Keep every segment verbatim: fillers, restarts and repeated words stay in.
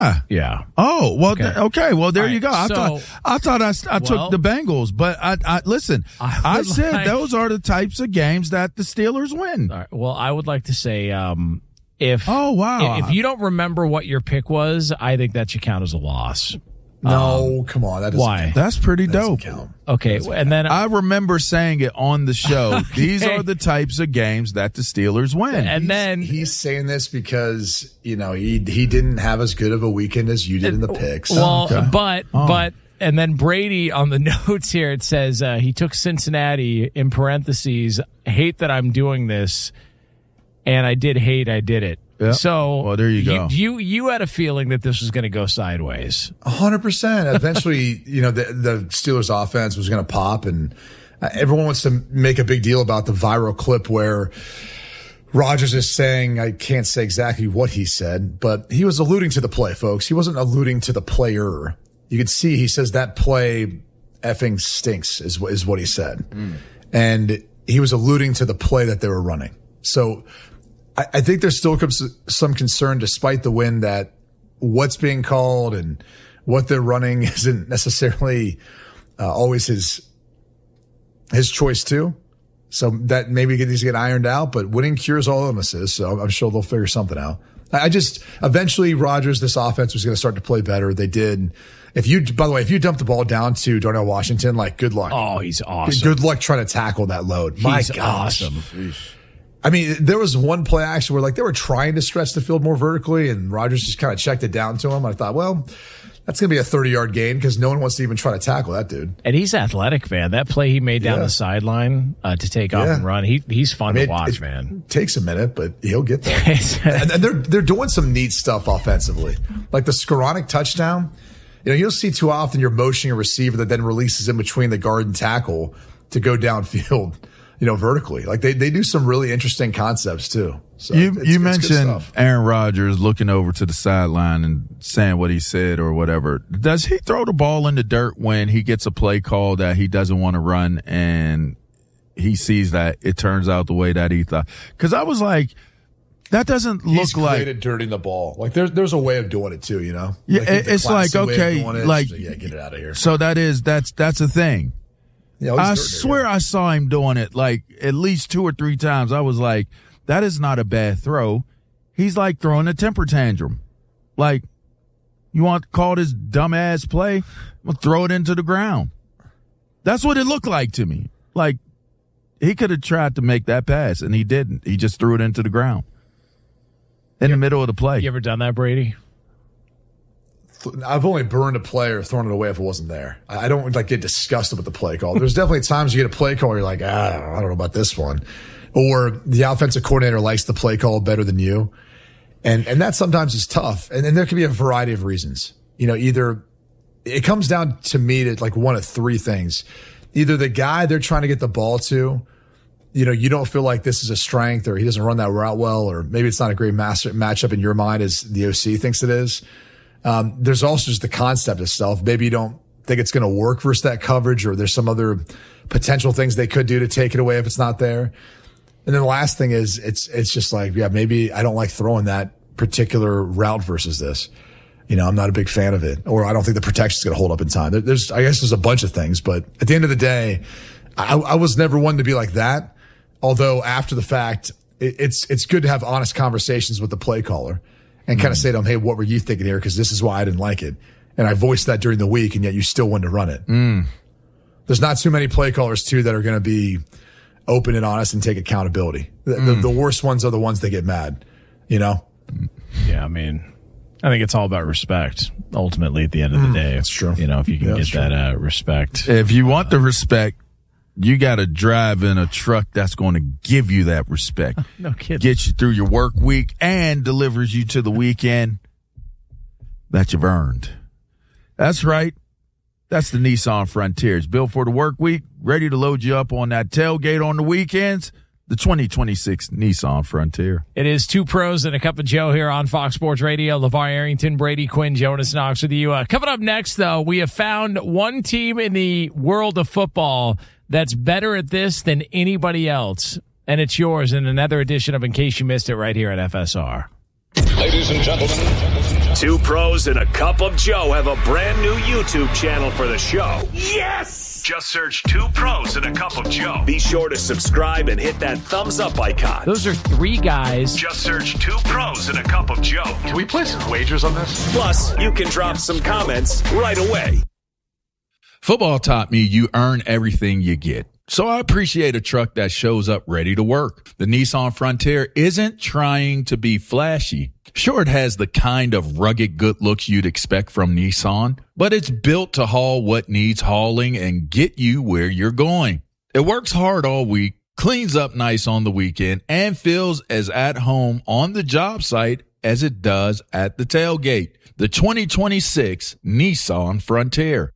Yeah. Oh, well, Okay. th- okay. Well, there All you right, go. I so- thought I thought I, I took well- the Bengals, but I, I listen. I I, would said like- those are the types of games that the Steelers win. All right. Well, I would like to say, um, if Oh, wow. if, if you don't remember what your pick was, I think that should count as a loss. No, come on. That doesn't Why? count. That's pretty That doesn't dope. count. Okay, and then I remember saying it on the show. These Okay. are the types of games that the Steelers win. and then He's saying this because, you know, he he didn't have as good of a weekend as you did in the picks. well, Okay. but Oh. but and then Brady on the notes here it says uh, he took Cincinnati in parentheses. Hate that I'm doing this, and I did hate I did it. Yeah. So Well, there you go. You you had a feeling that this was going to go sideways. one hundred percent. Eventually, you know, the, the Steelers offense was going to pop, and uh, everyone wants to make a big deal about the viral clip where Rodgers is saying, I can't say exactly what he said, but he was alluding to the play, folks. He wasn't alluding to the player. You could see he says that play effing stinks is, is what he said. Mm. And he was alluding to the play that they were running. So I, I think there's still some concern despite the win that what's being called and what they're running isn't necessarily uh, always his, his choice too. So that maybe needs to get ironed out, but winning cures all illnesses. So I'm sure they'll figure something out. I just, eventually Rodgers, this offense was going to start to play better. They did. If you, by the way, if you dump the ball down to Darnell Washington, like good luck. Oh, he's awesome. Good luck trying to tackle that load. My He's gosh. awesome. I mean, there was one play action where like they were trying to stretch the field more vertically and Rodgers just kind of checked it down to him. I thought, well, that's going to be a thirty yard gain because no one wants to even try to tackle that dude. And he's athletic, man. That play he made down Yeah. the sideline uh, to take off Yeah. and run, he he's fun I mean, to watch, it, man. It takes a minute, but he'll get there. and, and they're they're doing some neat stuff offensively, like the Skoranek touchdown. You know, you'll see too often you're motioning a receiver that then releases in between the guard and tackle to go downfield. You know, vertically, like they they do some really interesting concepts too. So you it's, you it's good mentioned stuff. Aaron Rodgers looking over to the sideline and saying what he said or whatever. Does he throw the ball in the dirt when he gets a play call that he doesn't want to run and he sees that it turns out the way that he thought? Because I was like, that doesn't look He's like great at dirtying the ball. Like there's there's a way of doing it too. You know, Yeah, like, the it's like, classy way of okay, doing it. like- So, yeah, get it out of here. so that is that's that's a thing. Yeah, he's I dirty, swear yeah. I saw him doing it like at least two or three times. I was like, that is not a bad throw. He's like throwing a temper tantrum. Like, you want to call this dumbass play? I'm going to throw it into the ground. That's what it looked like to me. Like, he could have tried to make that pass, and he didn't. He just threw it into the ground in the middle of the play. You ever done that, Brady? I've only burned a play or thrown it away if it wasn't there. I don't like get disgusted with the play call. There's definitely times you get a play call where you're like, ah, I don't know about this one. Or the offensive coordinator likes the play call better than you. And, and that sometimes is tough. And then there can be a variety of reasons. You know, either it comes down to me to like one of three things. Either the guy they're trying to get the ball to, you know, you don't feel like this is a strength or he doesn't run that route well, or maybe it's not a great master, matchup in your mind as the O C thinks it is. Um, there's also just the concept itself. Maybe you don't think it's going to work versus that coverage, or there's some other potential things they could do to take it away if it's not there. And then the last thing is it's, it's just like, yeah, maybe I don't like throwing that particular route versus this. You know, I'm not a big fan of it, or I don't think the protection's going to hold up in time. There, there's, I guess there's a bunch of things, but at the end of the day, I, I was never one to be like that. Although after the fact, it, it's, it's good to have honest conversations with the play caller. And kind of say to them, hey, what were you thinking here? Because this is why I didn't like it. And I voiced that during the week, and yet you still wanted to run it. Mm. There's not too many play callers, too, that are going to be open and honest and take accountability. The, Mm. the, the worst ones are the ones that get mad, you know? Yeah, I mean, I think it's all about respect, ultimately, at the end of the Mm, day. that's true. You know, if you can Yeah, get that's that uh, respect. If you want the respect, you got to drive in a truck that's going to give you that respect. No kidding. Get you through your work week and delivers you to the weekend that you've earned. That's right. That's the Nissan Frontier. It's built for the work week, ready to load you up on that tailgate on the weekends. The twenty twenty-six Nissan Frontier. It is two pros and a cup of Joe here on Fox Sports Radio. LeVar Arrington, Brady Quinn, Jonas Knox with you. Uh, coming up next, though, we have found one team in the world of football that's better at this than anybody else. And it's yours in another edition of In Case You Missed It right here at F S R. Ladies and gentlemen, Two pros and a cup of Joe have a brand new YouTube channel for the show. Yes! Just search Two Pros and a Cup of Joe. Be sure to subscribe and hit that thumbs up icon. Those are three guys. Just search Two Pros and a Cup of Joe. Can we place some wagers on this? Plus, you can drop some comments right away. Football taught me you earn everything you get. So I appreciate a truck that shows up ready to work. The Nissan Frontier isn't trying to be flashy. Sure, it has the kind of rugged good looks you'd expect from Nissan, but it's built to haul what needs hauling and get you where you're going. It works hard all week, cleans up nice on the weekend, and feels as at home on the job site as it does at the tailgate. The twenty twenty-six Nissan Frontier.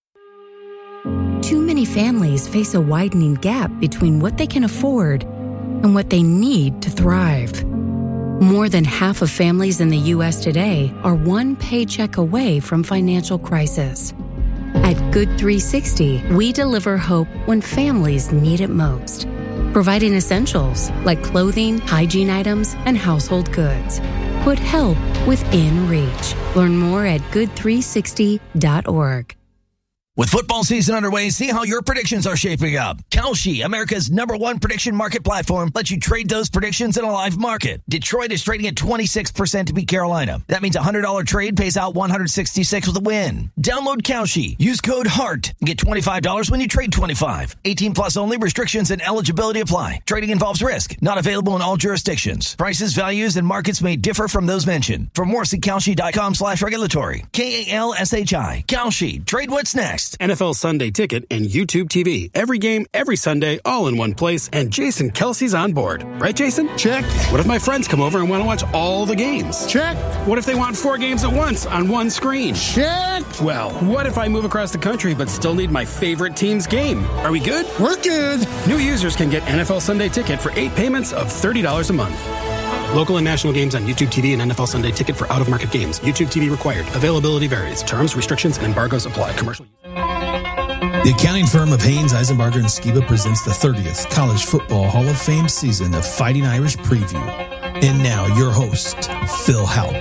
Too many families face a widening gap between what they can afford and what they need to thrive. More than half of families in the U S today are one paycheck away from financial crisis. At Good three sixty, we deliver hope when families need it most, providing essentials like clothing, hygiene items, and household goods. Put help within reach. Learn more at good three sixty dot org. With football season underway, see how your predictions are shaping up. Kalshi, America's number one prediction market platform, lets you trade those predictions in a live market. Detroit is trading at twenty-six percent to beat Carolina. That means a one hundred dollars trade pays out one hundred sixty-six with a win. Download Kalshi. Use code HEART and get twenty-five dollars when you trade twenty-five. eighteen plus only. Restrictions and eligibility apply. Trading involves risk. Not available in all jurisdictions. Prices, values, and markets may differ from those mentioned. For more, see Kalshi.com slash regulatory. K A L S H I. Kalshi. Trade what's next. N F L Sunday Ticket and YouTube T V. Every game, every Sunday, all in one place, and Jason Kelsey's on board. Right, Jason? Check. What if my friends come over and want to watch all the games? Check. What if they want four games at once on one screen? Check. Well, what if I move across the country but still need my favorite team's game? Are we good? We're good. New users can get N F L Sunday Ticket for eight payments of thirty dollars a month. Local and national games on YouTube T V and N F L Sunday Ticket for out-of-market games. YouTube T V required. Availability varies. Terms, restrictions, and embargoes apply. Commercial. The accounting firm of Haynes, Eisenbarger, and Skiba presents the thirtieth College Football Hall of Fame season of Fighting Irish Preview. And now, your host, Phil Houck.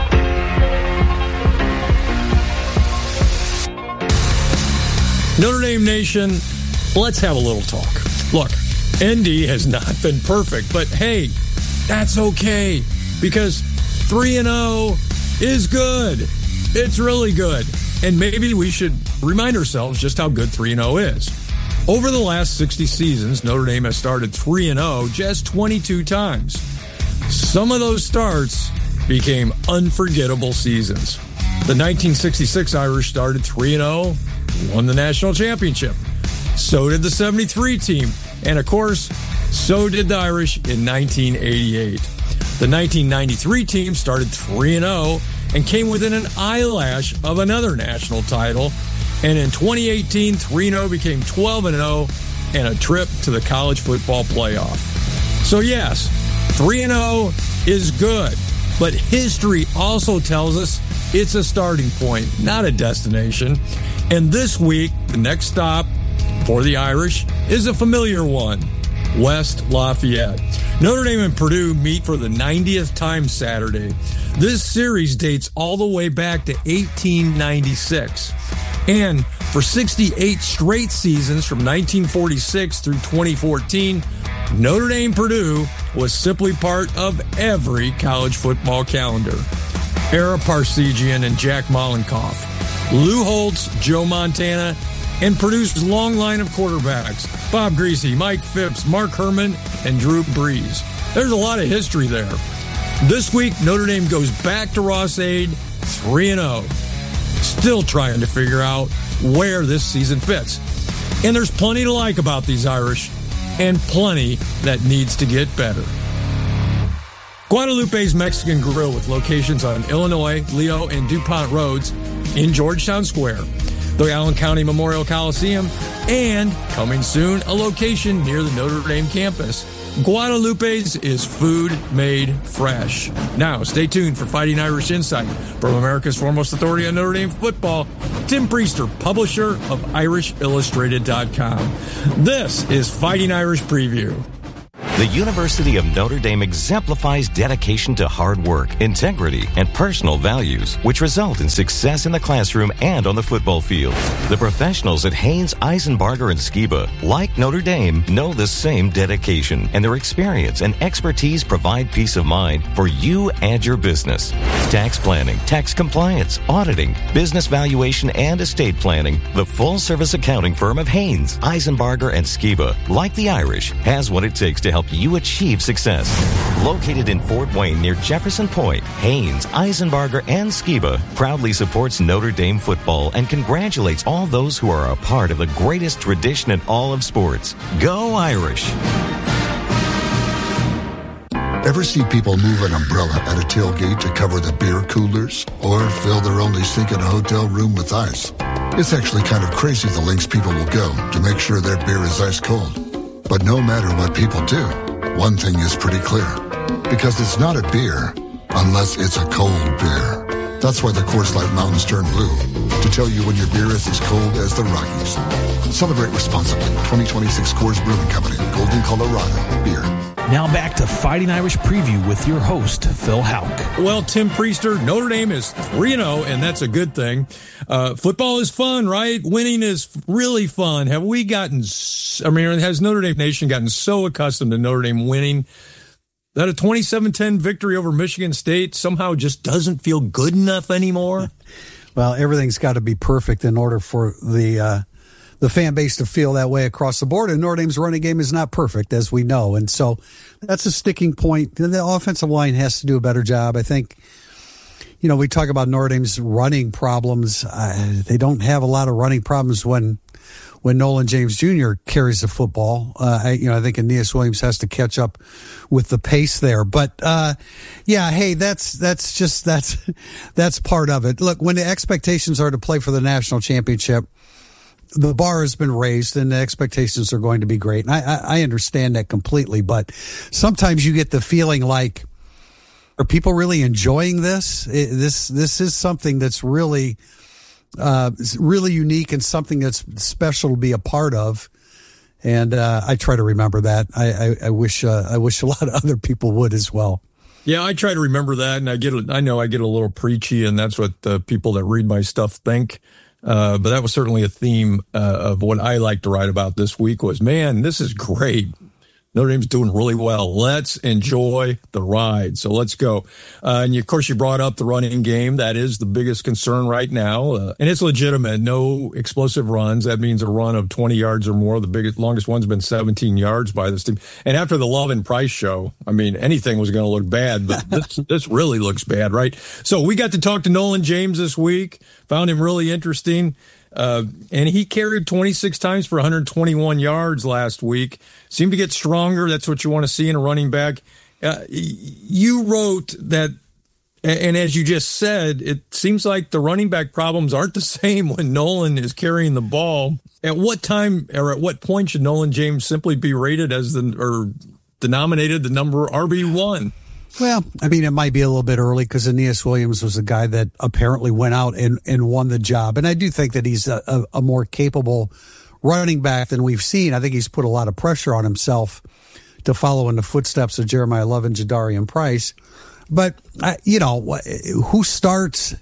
Notre Dame Nation, let's have a little talk. Look, Indy has not been perfect, but hey, that's okay because three and oh is good. It's really good. And maybe we should remind ourselves just how good three and oh is. Over the last sixty seasons, Notre Dame has started three and oh just twenty-two times. Some of those starts became unforgettable seasons. The nineteen sixty-six Irish started three and oh, won the national championship. So did the seventy-three team. And of course, so did the Irish in nineteen eighty-eight. The nineteen ninety-three team started three and oh and came within an eyelash of another national title. And in twenty eighteen, three and oh became twelve and oh and a trip to the college football playoff. So yes, three and oh is good, but history also tells us it's a starting point, not a destination. And this week, the next stop for the Irish is a familiar one, West Lafayette. Notre Dame and Purdue meet for the ninetieth time Saturday. This series dates all the way back to eighteen ninety-six. And for sixty-eight straight seasons from nineteen forty-six through twenty fourteen, Notre Dame Purdue was simply part of every college football calendar. Ara Parseghian and Jack Mollenkoff, Lou Holtz, Joe Montana, and Purdue's long line of quarterbacks, Bob Greasy, Mike Phipps, Mark Herman, and Drew Brees. There's a lot of history there. This week, Notre Dame goes back to Ross-Ade, three and oh. Still trying to figure out where this season fits. And there's plenty to like about these Irish, and plenty that needs to get better. Guadalupe's Mexican Grill with locations on Illinois, Leo, and DuPont Roads in Georgetown Square, the Allen County Memorial Coliseum, and coming soon, a location near the Notre Dame campus. Guadalupe's is food made fresh. Now, stay tuned for Fighting Irish Insight from America's foremost authority on Notre Dame football, Tim Priester, publisher of Irish Illustrated dot com. This is Fighting Irish Preview. The University of Notre Dame exemplifies dedication to hard work, integrity, and personal values, which result in success in the classroom and on the football field. The professionals at Haynes, Eisenbarger, and Skiba, like Notre Dame, know the same dedication, and their experience and expertise provide peace of mind for you and your business. Tax planning, tax compliance, auditing, business valuation, and estate planning. The full-service accounting firm of Haynes, Eisenbarger, and Skiba, like the Irish, has what it takes to help you achieve success. Located in Fort Wayne near Jefferson Point, Haynes, Eisenbarger, and Skiba proudly supports Notre Dame football and congratulates all those who are a part of the greatest tradition in all of sports. Go Irish! Ever see people move an umbrella at a tailgate to cover the beer coolers? Or fill their only sink in a hotel room with ice? It's actually kind of crazy the lengths people will go to make sure their beer is ice cold. But no matter what people do, one thing is pretty clear. Because it's not a beer unless it's a cold beer. That's why the Coors Light Mountains turn blue. To tell you when your beer is as cold as the Rockies. Celebrate responsibly. twenty twenty-six Coors Brewing Company. Golden, Colorado. Beer. Now back to Fighting Irish Preview with your host, Phil Houck. Well, Tim Priester, Notre Dame is three and oh, and that's a good thing. Uh, football is fun, right? Winning is really fun. Have we gotten, I mean, has Notre Dame Nation gotten so accustomed to Notre Dame winning that a twenty-seven ten victory over Michigan State somehow just doesn't feel good enough anymore? Well, everything's got to be perfect in order for the uh, the fan base to feel that way across the board. And Notre Dame's running game is not perfect, as we know. And so that's a sticking point. The offensive line has to do a better job. I think, you know, we talk about Notre Dame's running problems. Uh, they don't have a lot of running problems when when Nolan James Junior carries the football. Uh, I, you know, I think Aeneas Williams has to catch up with the pace there. But, uh, yeah, hey, that's, that's just, that's, that's part of it. Look, when the expectations are to play for the national championship, the bar has been raised and the expectations are going to be great. And I, I, I understand that completely. But sometimes you get the feeling like, are people really enjoying this? It, this, this is something that's really, Uh, it's really unique and something that's special to be a part of. And, uh, I try to remember that. I, I, I wish, uh, I wish a lot of other people would as well. Yeah, I try to remember that. And I get, I know I get a little preachy, and that's what the people that read my stuff think. Uh, but that was certainly a theme, uh, of what I like to write about this week was, man, this is great. Notre Dame's doing really well. Let's enjoy the ride. So let's go. Uh, and of course, you brought up the running game. That is the biggest concern right now. Uh, and it's legitimate. No explosive runs. That means a run of twenty yards or more. The biggest, longest one's been seventeen yards by this team. And after the Love and Price show, I mean, anything was going to look bad, but this, this really looks bad, right? So we got to talk to Nolan James this week. Found him really interesting. Uh, and he carried twenty-six times for one hundred twenty-one yards last week. Seemed to get stronger. That's what you want to see in a running back. Uh, you wrote that, and as you just said, it seems like the running back problems aren't the same when Nolan is carrying the ball. At what time or at what point should Nolan James simply be rated as the, or denominated the number R B one? Well, I mean, it might be a little bit early because Aeneas Williams was a guy that apparently went out and, and won the job. And I do think that he's a, a, a more capable running back than we've seen. I think he's put a lot of pressure on himself to follow in the footsteps of Jeremiah Love and Jadarian Price. But, uh, you know, who starts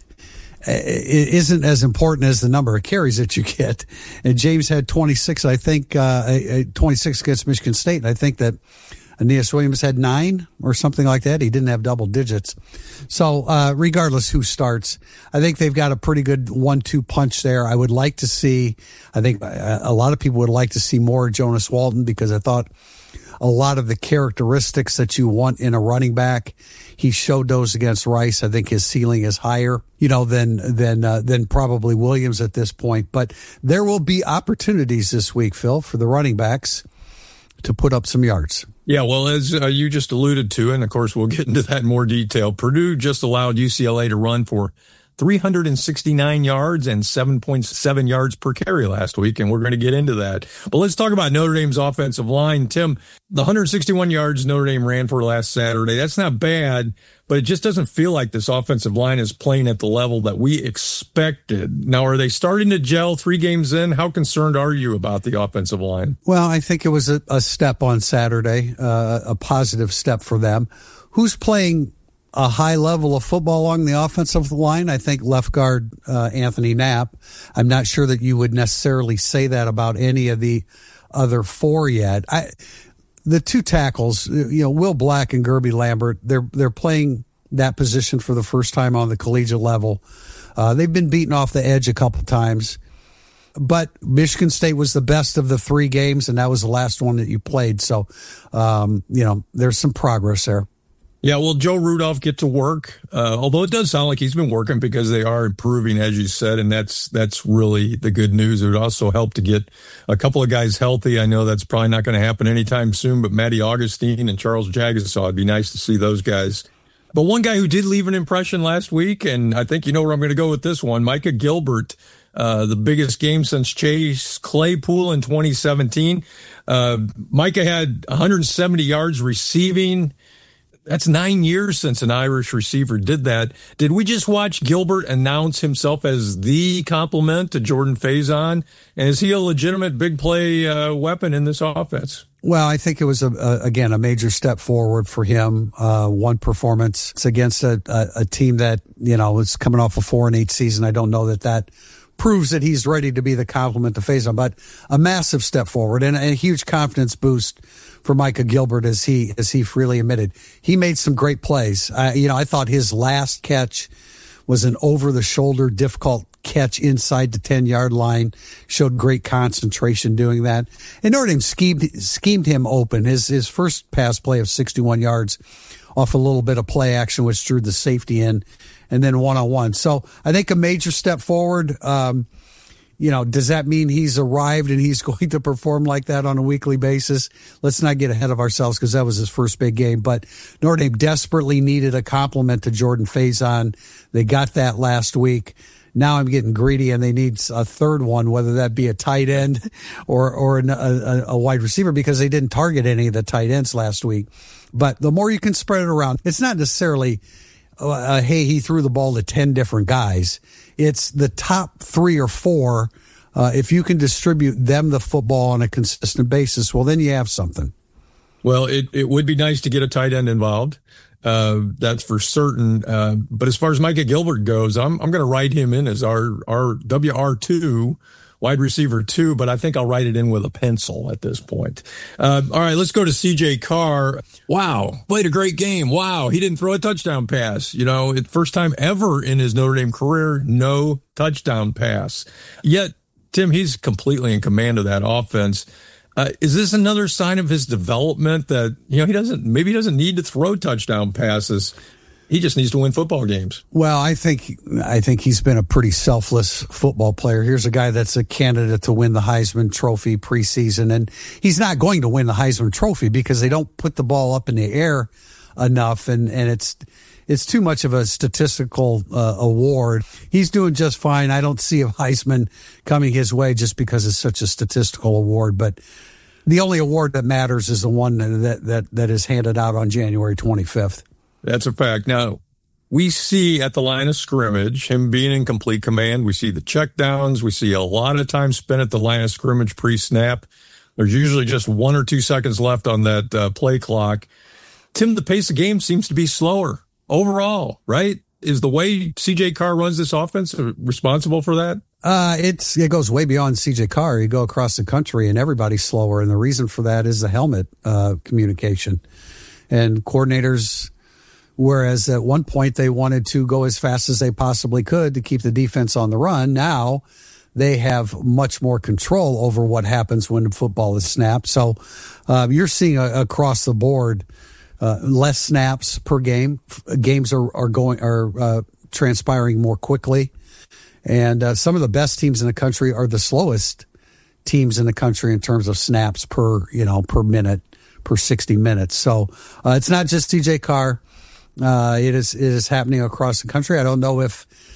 isn't as important as the number of carries that you get. And James had twenty-six, I think, uh, twenty-six against Michigan State. And I think that Aeneas Williams had nine or something like that. He didn't have double digits. So uh, regardless who starts, I think they've got a pretty good one two punch there. I would like to see, I think a lot of people would like to see more Jonas Walton because I thought a lot of the characteristics that you want in a running back, he showed those against Rice. I think his ceiling is higher, you know, than than uh, than probably Williams at this point. But there will be opportunities this week, Phil, for the running backs to put up some yards. Yeah, well, as uh, you just alluded to, and of course we'll get into that in more detail, Purdue just allowed U C L A to run for three hundred sixty-nine yards and seven point seven yards per carry last week, and we're going to get into that. But let's talk about Notre Dame's offensive line. Tim, the one hundred sixty-one yards Notre Dame ran for last Saturday, that's not bad, but it just doesn't feel like this offensive line is playing at the level that we expected. Now, are they starting to gel three games in? How concerned are you about the offensive line? Well, I think it was a, a step on Saturday, uh, a positive step for them. Who's playing a high level of football along the offensive line? I think left guard uh, Anthony Knapp. I'm not sure that you would necessarily say that about any of the other four yet. I, the two tackles, you know, Will Black and Gerby Lambert, they're they're playing that position for the first time on the collegiate level. Uh, they've been beaten off the edge a couple times, but Michigan State was the best of the three games, and that was the last one that you played. So, um, you know, there's some progress there. Yeah, will Joe Rudolph get to work? Uh, although it does sound like he's been working because they are improving, as you said, and that's that's really the good news. It would also help to get a couple of guys healthy. I know that's probably not going to happen anytime soon, but Matty Augustine and Charles Jagasaw, it'd be nice to see those guys. But one guy who did leave an impression last week, and I think you know where I'm going to go with this one, Micah Gilbert, uh, the biggest game since Chase Claypool in twenty seventeen. Uh, Micah had one hundred seventy yards receiving. That's nine years since an Irish receiver did that. Did we just watch Gilbert announce himself as the complement to Jordan Faison? And is he a legitimate big play uh, weapon in this offense? Well, I think it was, a, a, again, a major step forward for him. Uh, one performance. It's against a, a, a team that, you know, is coming off a four and eight season. I don't know that that proves that he's ready to be the complement to Faison, but a massive step forward and a huge confidence boost for Micah Gilbert, as he as he freely admitted. He made some great plays. Uh, you know, I thought his last catch was an over-the-shoulder, difficult catch inside the ten-yard line. Showed great concentration doing that. And Notre Dame schemed, schemed him open. His his first pass play of sixty-one yards off a little bit of play action, which drew the safety in, and then one-on-one. So I think a major step forward. Um, You know, does that mean he's arrived and he's going to perform like that on a weekly basis? Let's not get ahead of ourselves because that was his first big game. But Notre Dame desperately needed a complement to Jordan Faison. They got that last week. Now I'm getting greedy and they need a third one, whether that be a tight end or or an, a, a wide receiver, because they didn't target any of the tight ends last week. But the more you can spread it around, it's not necessarily, uh, hey, he threw the ball to ten different guys. It's the top three or four. Uh, if you can distribute them the football on a consistent basis, well, then you have something. Well, it, it would be nice to get a tight end involved. Uh, that's for certain. Uh, but as far as Micah Gilbert goes, I'm, I'm going to write him in as our, our W R two, wide receiver two, but I think I'll write it in with a pencil at this point. Uh, all right, let's go to C J Carr. Wow, played a great game. Wow, he didn't throw a touchdown pass. You know, it's first time ever in his Notre Dame career, no touchdown pass. Yet, Tim, he's completely in command of that offense. Uh, is this another sign of his development that, you know, he doesn't, maybe he doesn't need to throw touchdown passes? He just needs to win football games. Well, I think I think he's been a pretty selfless football player. Here's a guy that's a candidate to win the Heisman Trophy preseason, and he's not going to win the Heisman Trophy because they don't put the ball up in the air enough, and, and it's it's too much of a statistical uh, award. He's doing just fine. I don't see a Heisman coming his way just because it's such a statistical award, but the only award that matters is the one that that, that is handed out on January twenty-fifth. That's a fact. Now, we see at the line of scrimmage him being in complete command. We see the checkdowns. We see a lot of time spent at the line of scrimmage pre-snap. There's usually just one or two seconds left on that uh, play clock. Tim, the pace of game seems to be slower overall, right? Is the way C J Carr runs this offense responsible for that? Uh, it's, it goes way beyond C J Carr. You go across the country and everybody's slower. And the reason for that is the helmet uh, communication. And coordinators, whereas at one point they wanted to go as fast as they possibly could to keep the defense on the run, now they have much more control over what happens when the football is snapped. So uh, you're seeing uh, across the board uh, less snaps per game. Games are, are going are uh, transpiring more quickly. And uh, some of the best teams in the country are the slowest teams in the country in terms of snaps per, you know, per minute, per sixty minutes. So uh, it's not just C J Carr. Uh, it is it is happening across the country. I don't know if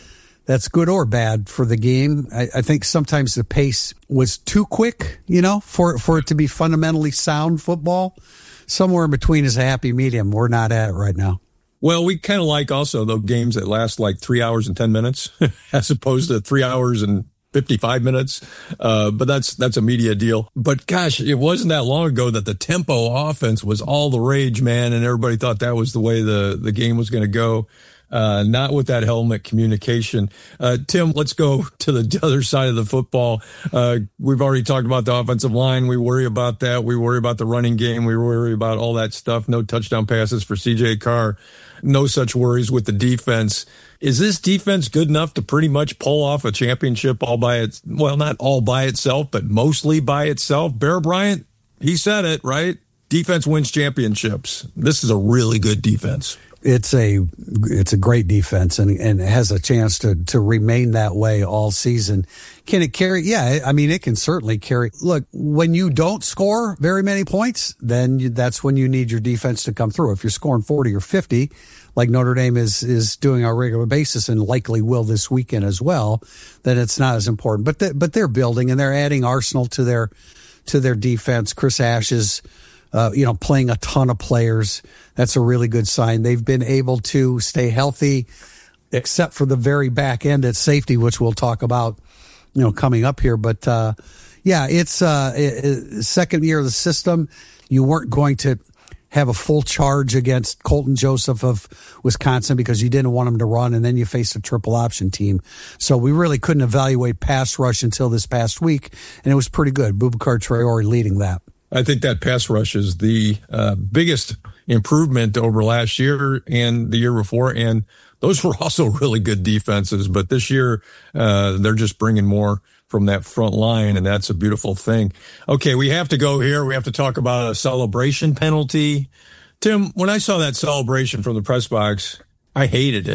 that's good or bad for the game. I, I think sometimes the pace was too quick, you know, for, for it to be fundamentally sound football. Somewhere in between is a happy medium. We're not at it right now. Well, we kind of like also the games that last like three hours and ten minutes as opposed to three hours and fifty-five minutes. Uh, but that's, that's a media deal. But gosh, it wasn't that long ago that the tempo offense was all the rage, man. And everybody thought that was the way the, the game was going to go. Uh, not with that helmet communication. Uh, Tim, let's go to the other side of the football. Uh, we've already talked about the offensive line. We worry about that. We worry about the running game. We worry about all that stuff. No touchdown passes for C J Carr. No such worries with the defense. Is this defense good enough to pretty much pull off a championship all by its, well, not all by itself, but mostly by itself? Bear Bryant, he said it, right? Defense wins championships. This is a really good defense. It's a it's a great defense, and and it has a chance to to remain that way all season. Can it carry? Yeah, I mean, it can certainly carry. Look, when you don't score very many points, then you, that's when you need your defense to come through. If you're scoring forty or fifty, like Notre Dame is is doing on a regular basis and likely will this weekend as well, then it's not as important. But they, but they're building and they're adding arsenal to their to their defense. Chris Ash is, uh, you know, playing a ton of players. That's a really good sign. They've been able to stay healthy, except for the very back end at safety, which we'll talk about, you know, coming up here. But, uh, yeah, it's, uh, it, second year of the system. You weren't going to have a full charge against Colton Joseph of Wisconsin because you didn't want him to run, and then you faced a triple option team. So we really couldn't evaluate pass rush until this past week, and it was pretty good. Boubacar Traore leading that. I think that pass rush is the uh, biggest improvement over last year and the year before. And those were also really good defenses. But this year, uh, they're just bringing more from that front line, and that's a beautiful thing. Okay, we have to go here. We have to talk about a celebration penalty. Tim, when I saw that celebration from the press box, I hated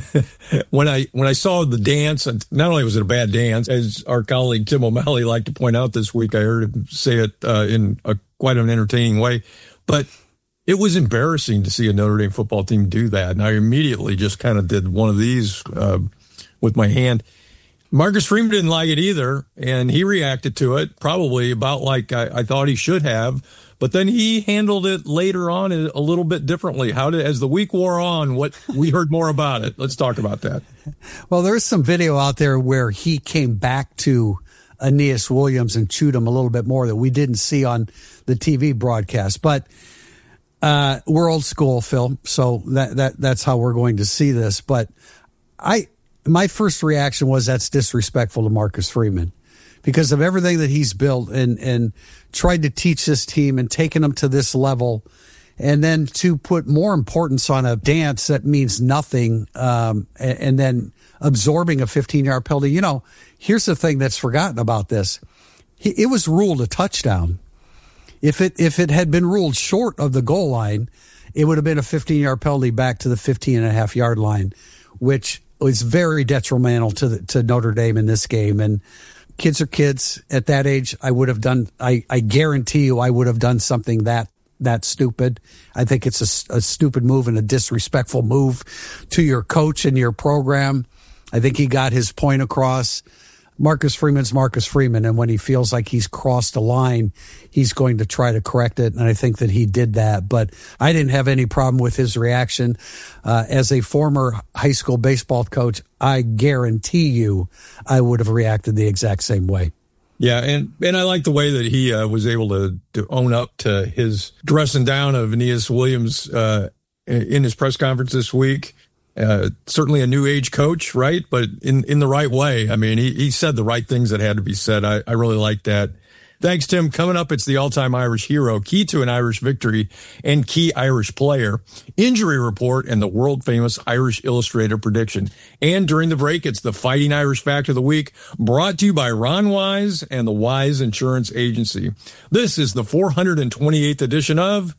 it. when I when I saw the dance, and not only was it a bad dance, as our colleague Tim O'Malley liked to point out this week, I heard him say it uh, in a, quite an entertaining way, but it was embarrassing to see a Notre Dame football team do that. And I immediately just kind of did one of these uh, with my hand. Marcus Freeman didn't like it either, and he reacted to it probably about like I, I thought he should have. But then he handled it later on a little bit differently. How did, as the week wore on, what we heard more about it? Let's talk about that. Well, there's some video out there where he came back to Aeneas Williams and chewed him a little bit more that we didn't see on the T V broadcast. But uh, we're old school, Phil, so that that that's how we're going to see this. But I, my first reaction was that's disrespectful to Marcus Freeman, because of everything that he's built and, and tried to teach this team and taken them to this level. And then to put more importance on a dance that means nothing, um, and, and then absorbing a fifteen-yard penalty. You know, here's the thing that's forgotten about this. It was ruled a touchdown. If it if it had been ruled short of the goal line, it would have been a fifteen-yard penalty back to the fifteen and a half yard line, which was very detrimental to the, to Notre Dame in this game. And kids are kids. At that age, I would have done, I, I guarantee you I would have done something that, that stupid. I think it's a, a stupid move and a disrespectful move to your coach and your program. I think he got his point across. Marcus Freeman's Marcus Freeman, and when he feels like he's crossed a line, he's going to try to correct it, and I think that he did that. But I didn't have any problem with his reaction. Uh, as a former high school baseball coach, I guarantee you I would have reacted the exact same way. Yeah, and, and I like the way that he uh, was able to, to own up to his dressing down of Aeneas Williams uh, in his press conference this week. Uh, certainly a new age coach, right? But in, in the right way. I mean, he, he said the right things that had to be said. I, I really like that. Thanks, Tim. Coming up, it's the all-time Irish hero, key to an Irish victory, and key Irish player, injury report, and the world-famous Irish Illustrated prediction. And during the break, it's the Fighting Irish Fact of the Week, brought to you by Ron Wise and the Wise Insurance Agency. This is the four hundred twenty-eighth edition of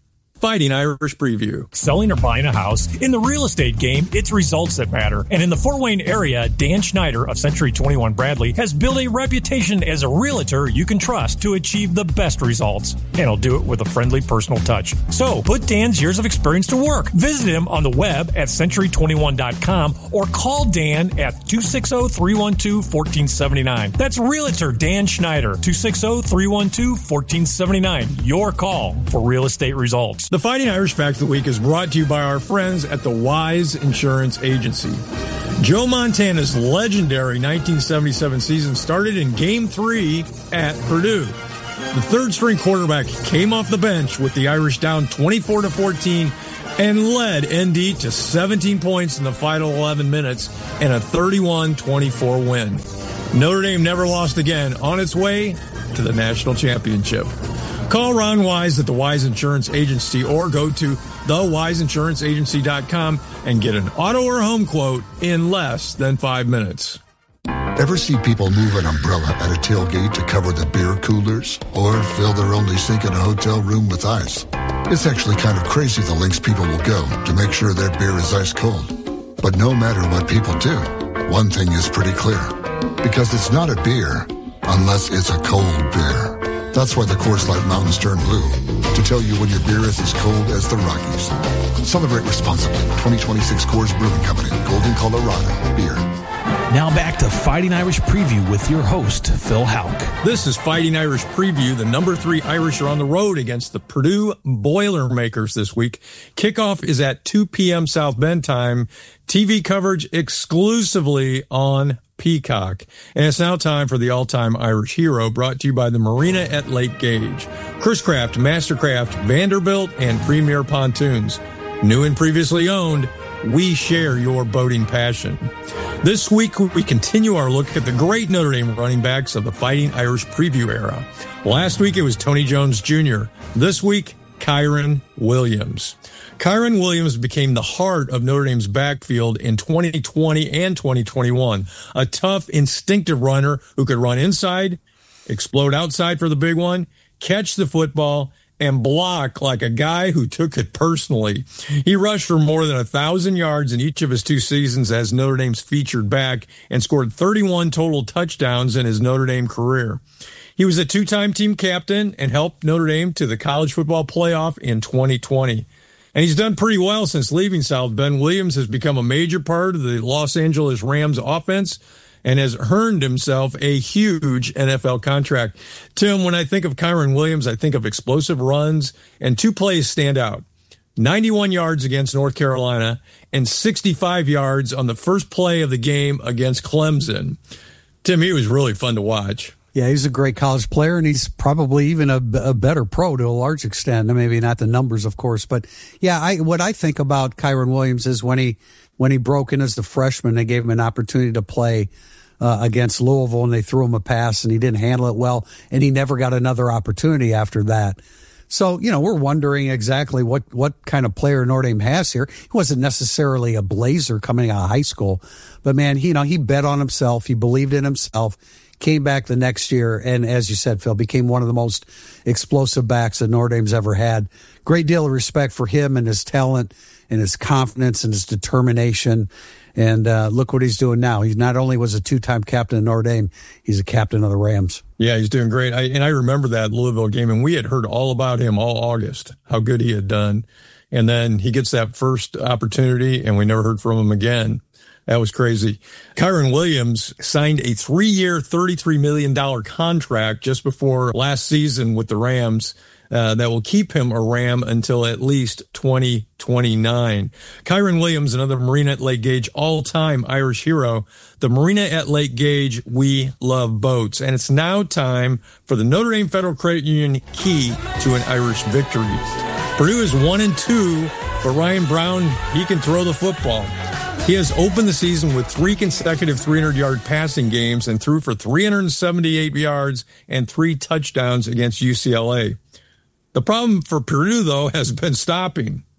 Fighting Irish Preview. Selling or buying a house? In the real estate game, it's results that matter. And in the Fort Wayne area, Dan Schneider of Century twenty-one Bradley has built a reputation as a realtor you can trust to achieve the best results. And he'll do it with a friendly personal touch. So put Dan's years of experience to work. Visit him on the web at century twenty-one dot com or call Dan at two six zero, three one two, one four seven nine. That's Realtor Dan Schneider, two six zero, three one two, one four seven nine. Your call for real estate results. The Fighting Irish Fact of the Week is brought to you by our friends at the Wise Insurance Agency. Joe Montana's legendary nineteen seventy-seven season started in Game three at Purdue. The third-string quarterback came off the bench with the Irish down twenty-four to fourteen and led N D to seventeen points in the final eleven minutes and a thirty-one twenty-four win. Notre Dame never lost again, on its way to the national championship. Call Ron Wise at the Wise Insurance Agency or go to the wise insurance agency dot com and get an auto or home quote in less than five minutes. Ever see people move an umbrella at a tailgate to cover the beer coolers or fill their only sink in a hotel room with ice? It's actually kind of crazy the lengths people will go to make sure their beer is ice cold. But no matter what people do, one thing is pretty clear. Because it's not a beer unless it's a cold beer. That's why the Coors Light Mountains turn blue, to tell you when your beer is as cold as the Rockies. Celebrate responsibly. twenty twenty-six Coors Brewing Company, Golden, Colorado. Beer. Now back to Fighting Irish Preview with your host, Phil Houck. This is Fighting Irish Preview. The number three Irish are on the road against the Purdue Boilermakers this week. Kickoff is at two p.m. South Bend time. T V coverage exclusively on Peacock. And it's now time for the all-time Irish hero, brought to you by the Marina at Lake Gage. Chris Craft, Mastercraft, Vanderbilt, and Premier Pontoons. New and previously owned, we share your boating passion. This week, we continue our look at the great Notre Dame running backs of the Fighting Irish Preview era. Last week, it was Tony Jones Junior This week, Kyren Williams. Kyren Williams became the heart of Notre Dame's backfield in twenty twenty and twenty twenty-one. A tough, instinctive runner who could run inside, explode outside for the big one, catch the football, and block like a guy who took it personally. He rushed for more than a thousand yards in each of his two seasons as Notre Dame's featured back and scored thirty-one total touchdowns in his Notre Dame career. He was a two-time team captain and helped Notre Dame to the college football playoff in twenty twenty. And he's done pretty well since leaving South Bend. Williams has become a major part of the Los Angeles Rams offense and has earned himself a huge N F L contract. Tim, when I think of Kyren Williams, I think of explosive runs, and two plays stand out. ninety-one yards against North Carolina and sixty-five yards on the first play of the game against Clemson. Tim, he was really fun to watch. Yeah, he's a great college player, and he's probably even a, a better pro to a large extent. Maybe not the numbers, of course, but yeah, I, what I think about Kyren Williams is when he when he broke in as the freshman, they gave him an opportunity to play uh, against Louisville, and they threw him a pass, and he didn't handle it well, and he never got another opportunity after that. So, you know, we're wondering exactly what, what kind of player Notre Dame has here. He wasn't necessarily a Blazer coming out of high school, but man, he, you know, he bet on himself. He believed in himself. Came back the next year, and as you said, Phil, became one of the most explosive backs that Notre Dame's ever had. Great deal of respect for him and his talent and his confidence and his determination. And uh, look what he's doing now. He not only was a two-time captain of Notre Dame, he's a captain of the Rams. Yeah, he's doing great. I, and I remember that Louisville game, and we had heard all about him all August, how good he had done. And then he gets that first opportunity, and we never heard from him again. That was crazy. Kyren Williams signed a three-year, thirty-three million dollars contract just before last season with the Rams uh, that will keep him a Ram until at least twenty twenty-nine. Kyren Williams, another Marina at Lake Gage all-time Irish hero. The Marina at Lake Gage, we love boats. And it's now time for the Notre Dame Federal Credit Union key to an Irish victory. Purdue is one and two, but Ryan Brown, he can throw the football. He has opened the season with three consecutive three hundred yard passing games and threw for three hundred seventy-eight yards and three touchdowns against U C L A. The problem for Purdue, though, has been stopping.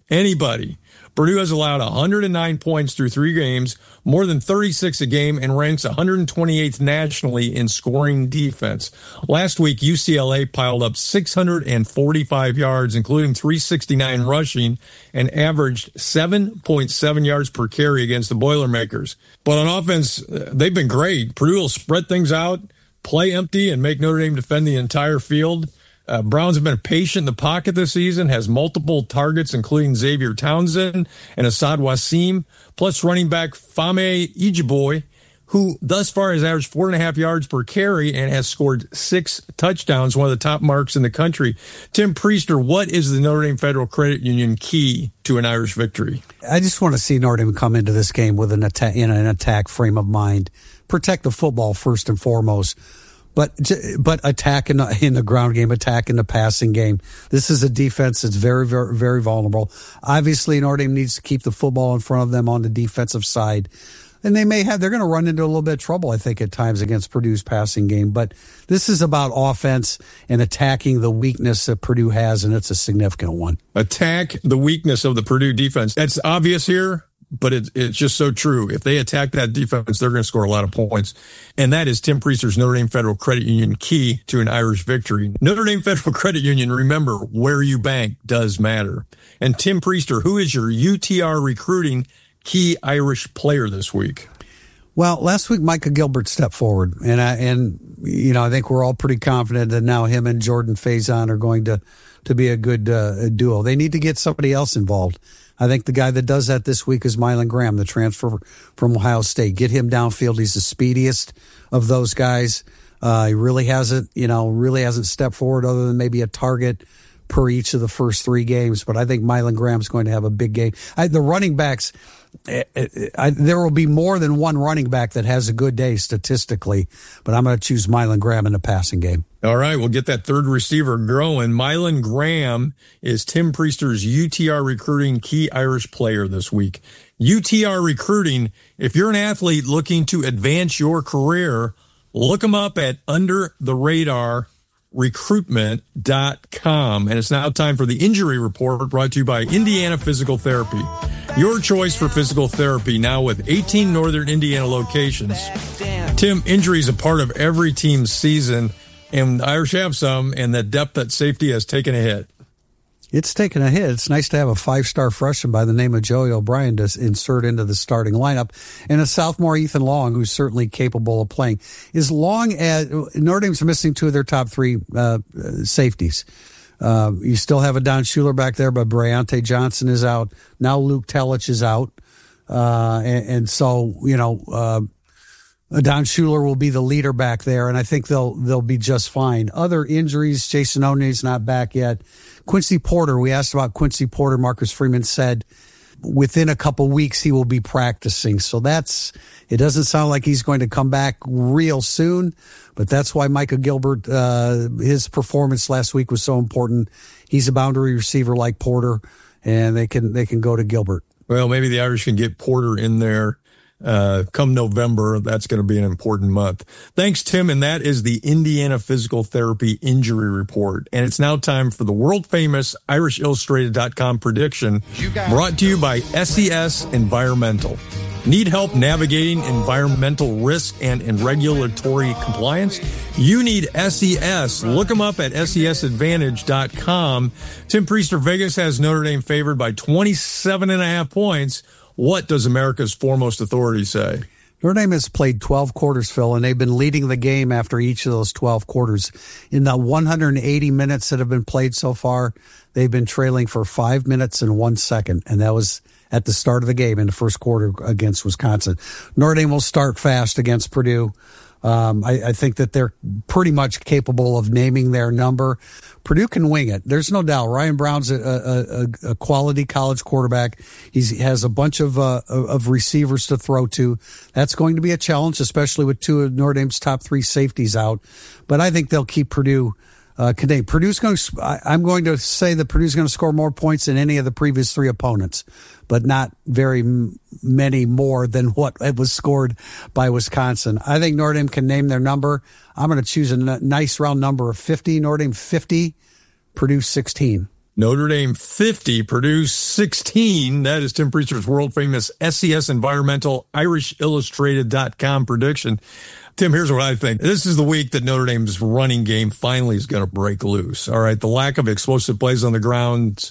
Anybody. Purdue has allowed one hundred nine points through three games, more than thirty-six a game, and ranks one hundred twenty-eighth nationally in scoring defense. Last week, U C L A piled up six hundred forty-five yards, including three sixty-nine rushing, and averaged seven point seven yards per carry against the Boilermakers. But on offense, they've been great. Purdue will spread things out, play empty, and make Notre Dame defend the entire field. Uh, Browns have been patient in the pocket this season, has multiple targets, including Xavier Townsend and Asad Wasim, plus running back Fame Ijiboy, who thus far has averaged four and a half yards per carry and has scored six touchdowns, one of the top marks in the country. Tim Priester, what is the Notre Dame Federal Credit Union key to an Irish victory? I just want to see Notre Dame come into this game with an attack, in an attack frame of mind, protect the football first and foremost. But but attack in the, in the ground game, attack in the passing game. This is a defense that's very, very, very vulnerable. Obviously, Notre Dame needs to keep the football in front of them on the defensive side. And they may have, they're going to run into a little bit of trouble, I think, at times against Purdue's passing game. But this is about offense and attacking the weakness that Purdue has, and it's a significant one. Attack the weakness of the Purdue defense. That's obvious here. But it, it's just so true. If they attack that defense, they're going to score a lot of points. And that is Tim Priester's Notre Dame Federal Credit Union key to an Irish victory. Notre Dame Federal Credit Union, remember, where you bank does matter. And Tim Priester, who is your U T R recruiting key Irish player this week? Well, last week, Micah Gilbert stepped forward. And, I, and you know, I think we're all pretty confident that now him and Jordan Faison are going to, to be a good uh, duo. They need to get somebody else involved. I think the guy that does that this week is Milan Graham, the transfer from Ohio State. Get him downfield. He's the speediest of those guys. Uh, he really hasn't, you know, really hasn't stepped forward other than maybe a target per each of the first three games. But I think Milan Graham's going to have a big game. I, the running backs, I, I, there will be more than one running back that has a good day statistically, but I'm going to choose Milan Graham in the passing game. All right, we'll get that third receiver growing. Milan Graham is Tim Priester's U T R recruiting key Irish player this week. U T R recruiting, if you're an athlete looking to advance your career, look them up at under the radar recruitment dot com. And it's now time for the injury report brought to you by Indiana Physical Therapy. Your choice for physical therapy now with eighteen Northern Indiana locations. Tim, injury is a part of every team's season. And the Irish have some, and the depth at safety has taken a hit. It's taken a hit. It's nice to have a five-star freshman by the name of Joey O'Brien to insert into the starting lineup, and a sophomore Ethan Long, who's certainly capable of playing. As long as Notre Dame's missing two of their top three uh, safeties. Uh, you still have a Don Schuler back there, but Briante Johnson is out. Now Luke Telich is out. Uh, and, and so, you know, uh, Don Schuler will be the leader back there, and I think they'll they'll be just fine. Other injuries, Jason Oney's not back yet. Quincy Porter, we asked about Quincy Porter. Marcus Freeman said within a couple weeks he will be practicing. So that's, it doesn't sound like he's going to come back real soon, but that's why Micah Gilbert, uh, his performance last week was so important. He's a boundary receiver like Porter, and they can they can go to Gilbert. Well, maybe the Irish can get Porter in there. Uh, come November, that's going to be an important month. Thanks, Tim. And that is the Indiana Physical Therapy Injury Report. And it's now time for the world famous Irish Illustrated dot com prediction brought to you by S E S Environmental. Need help navigating environmental risk and in regulatory compliance? You need S E S. Look them up at S E S advantage dot com. Tim Priester, Vegas has Notre Dame favored by twenty-seven and a half points. What does America's foremost authority say? Notre Dame has played twelve quarters, Phil, and they've been leading the game after each of those twelve quarters. In the one hundred eighty minutes that have been played so far, they've been trailing for five minutes and one second, and that was at the start of the game in the first quarter against Wisconsin. Notre Dame will start fast against Purdue. Um, I, I think that they're pretty much capable of naming their number. Purdue can wing it. There's no doubt. Ryan Brown's a, a, a quality college quarterback. He's, he has a bunch of uh, of receivers to throw to. That's going to be a challenge, especially with two of Notre Dame's top three safeties out. But I think they'll keep Purdue uh, contained. Purdue's going to, I, I'm going to say that Purdue's going to score more points than any of the previous three opponents, but not very m- many more than what was scored by Wisconsin. I think Notre Dame can name their number. I'm going to choose a n- nice round number of fifty. Notre Dame fifty, Purdue sixteen. Notre Dame fifty, Purdue sixteen. That is Tim Priester's world-famous S C S Environmental Irish Illustrated dot com prediction. Tim, here's what I think. This is the week that Notre Dame's running game finally is going to break loose. All right, the lack of explosive plays on the ground,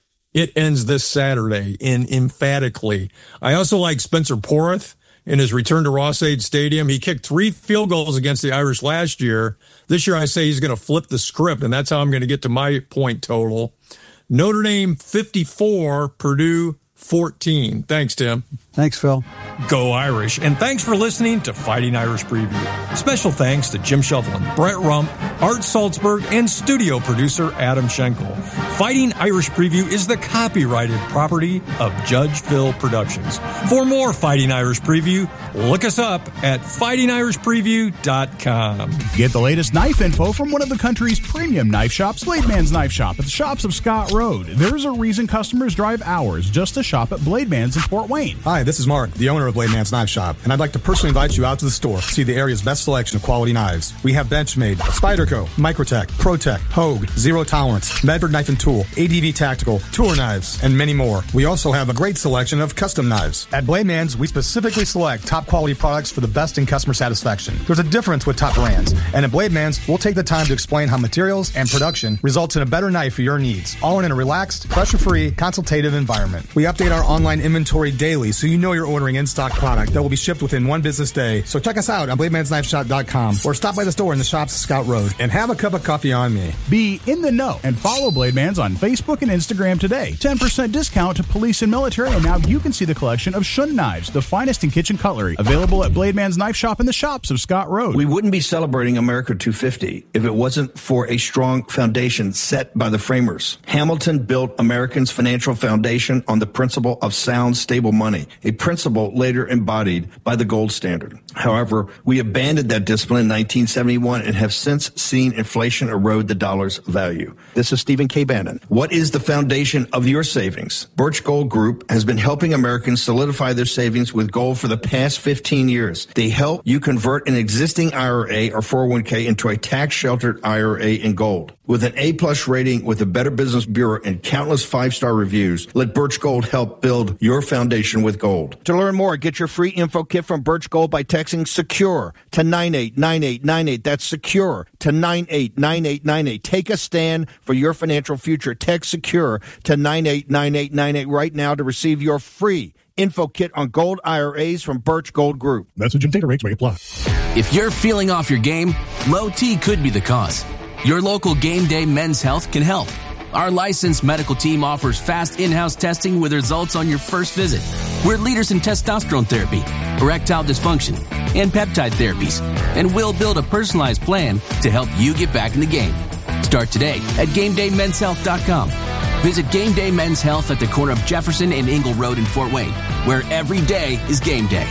it ends this Saturday in emphatically. I also like Spencer Porth in his return to Ross-Ade Stadium. He kicked three field goals against the Irish last year. This year I say he's going to flip the script, and that's how I'm going to get to my point total. Notre Dame fifty-four, Purdue fourteen. Thanks, Tim. Thanks, Phil. Go Irish. And thanks for listening to Fighting Irish Preview. Special thanks to Jim Shovelin, Brett Rump, Art Salzberg, and studio producer Adam Schenkel. Fighting Irish Preview is the copyrighted property of Judge Phil Productions. For more Fighting Irish Preview, look us up at fighting irish preview dot com. Get the latest knife info from one of the country's premium knife shops, Blade Man's Knife Shop at the shops of Scott Road. There's a reason customers drive hours just to shop at Blade Man's in Fort Wayne. Hi, this is Mark, the owner of Blade Man's Knife Shop, and I'd like to personally invite you out to the store to see the area's best selection of quality knives. We have Benchmade, Spyderco, Microtech, ProTech, Hogue, Zero Tolerance, Medford Knife and Tool, A D V Tactical, Tour Knives, and many more. We also have a great selection of custom knives. At Blade Man's, we specifically select top quality products for the best in customer satisfaction. There's a difference with top brands, and at Blade Man's, we'll take the time to explain how materials and production results in a better knife for your needs, all in a relaxed, pressure-free, consultative environment. We update our online inventory daily so you know you're ordering in-stock product that will be shipped within one business day. So check us out on blade mans knife shop dot com or stop by the store in the shops Scout Road and have a cup of coffee on me. Be in the know and follow Blade Man's on Facebook and Instagram today. ten percent discount to police and military, and now you can see the collection of Shun knives, the finest in kitchen cutlery. Available at Blade Man's Knife Shop in the shops of Scott Road. We wouldn't be celebrating America two fifty if it wasn't for a strong foundation set by the framers. Hamilton built Americans' financial foundation on the principle of sound, stable money, a principle later embodied by the gold standard. However, we abandoned that discipline in nineteen seventy-one and have since seen inflation erode the dollar's value. This is Stephen K. Bannon. What is the foundation of your savings? Birch Gold Group has been helping Americans solidify their savings with gold for the past fifteen years. They help you convert an existing I R A or four oh one k into a tax-sheltered I R A in gold. With an A-plus rating with the Better Business Bureau and countless five-star reviews, let Birch Gold help build your foundation with gold. To learn more, get your free info kit from Birch Gold by texting SECURE to nine eight nine eight nine eight. That's SECURE to nine eight nine eight nine eight. Take a stand for your financial future. Text SECURE to nine eight nine eight nine eight right now to receive your free info kit on gold I R As from Birch Gold Group. Message and data rates may apply. If you're feeling off your game, low T could be the cause. Your local Game Day Men's Health can help. Our licensed medical team offers fast in-house testing with results on your first visit. We're leaders in testosterone therapy, erectile dysfunction, and peptide therapies, and we'll build a personalized plan to help you get back in the game. Start today at game day mens health dot com. Visit Game Day Men's Health at the corner of Jefferson and Ingle Road in Fort Wayne, where every day is game day.